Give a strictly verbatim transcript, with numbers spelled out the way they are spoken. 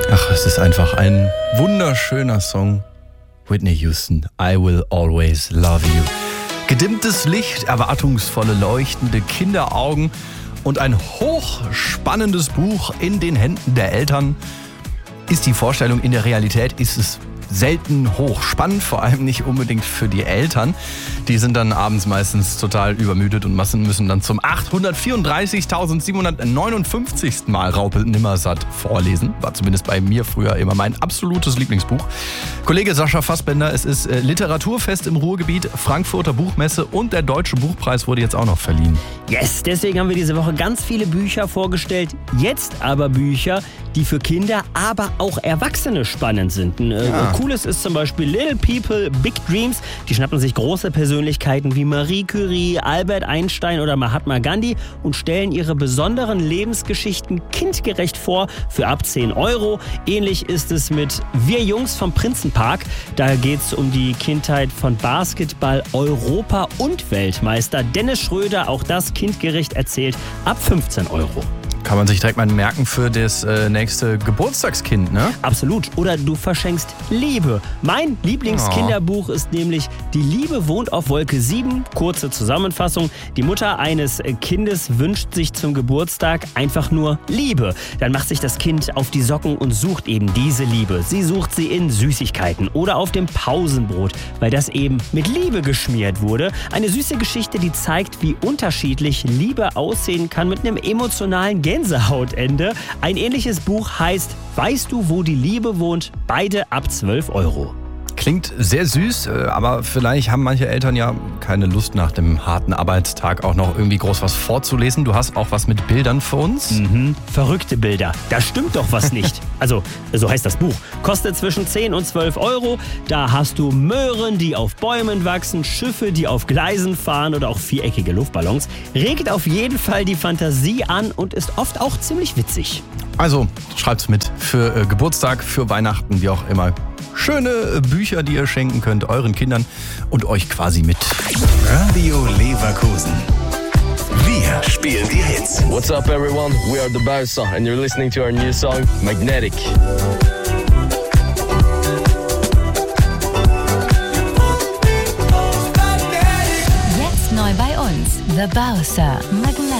Ach, es ist einfach ein wunderschöner Song. Whitney Houston, I Will Always Love You. Gedimmtes Licht, erwartungsvolle, leuchtende Kinderaugen und ein hochspannendes Buch in den Händen der Eltern. Ist die Vorstellung, in der Realität ist es selten hochspannend, vor allem nicht unbedingt für die Eltern. Die sind dann abends meistens total übermüdet und müssen dann zum achthundertvierunddreißigtausendsiebenhundertneunundfünfzigsten Mal Raupe Nimmersatt vorlesen. War zumindest bei mir früher immer mein absolutes Lieblingsbuch. Kollege Sascha Fassbender, es ist Literaturfest im Ruhrgebiet, Frankfurter Buchmesse und der Deutsche Buchpreis wurde jetzt auch noch verliehen. Yes, deswegen haben wir diese Woche ganz viele Bücher vorgestellt. Jetzt aber Bücher, die für Kinder, aber auch Erwachsene spannend sind. Ein ja. cooles ist zum Beispiel Little People, Big Dreams. Die schnappen sich große Persönlichkeiten wie Marie Curie, Albert Einstein oder Mahatma Gandhi und stellen ihre besonderen Lebensgeschichten kindgerecht vor für ab zehn Euro. Ähnlich ist es mit Wir Jungs vom Prinzenpark. Da geht es um die Kindheit von Basketball, Europa- und Weltmeister Dennis Schröder. Auch das kindgerecht erzählt ab fünfzehn Euro. Kann man sich direkt mal merken für das äh, nächste Geburtstagskind, ne? Absolut. Oder du verschenkst Liebe. Mein Lieblingskinderbuch oh. ist nämlich Die Liebe wohnt auf Wolke sieben. Kurze Zusammenfassung. Die Mutter eines Kindes wünscht sich zum Geburtstag einfach nur Liebe. Dann macht sich das Kind auf die Socken und sucht eben diese Liebe. Sie sucht sie in Süßigkeiten oder auf dem Pausenbrot, weil das eben mit Liebe geschmiert wurde. Eine süße Geschichte, die zeigt, wie unterschiedlich Liebe aussehen kann mit einem emotionalen Gänsehautende. Ein ähnliches Buch heißt Weißt du, wo die Liebe wohnt? Beide ab zwölf Euro. Klingt sehr süß, aber vielleicht haben manche Eltern ja keine Lust nach dem harten Arbeitstag auch noch irgendwie groß was vorzulesen. Du hast auch was mit Bildern für uns? Mhm, verrückte Bilder. Da stimmt doch was nicht. Also, so heißt das Buch. Kostet zwischen zehn und zwölf Euro. Da hast du Möhren, die auf Bäumen wachsen, Schiffe, die auf Gleisen fahren oder auch viereckige Luftballons. Regt auf jeden Fall die Fantasie an und ist oft auch ziemlich witzig. Also, schreibt's mit für äh, Geburtstag, für Weihnachten, wie auch immer. Schöne Bücher, die ihr schenken könnt euren Kindern und euch quasi mit. Radio Leverkusen. Wir spielen die Hits. What's up, everyone? We are the Bowser and you're listening to our new song, Magnetic. Jetzt neu bei uns, The Bowser, Magnetic.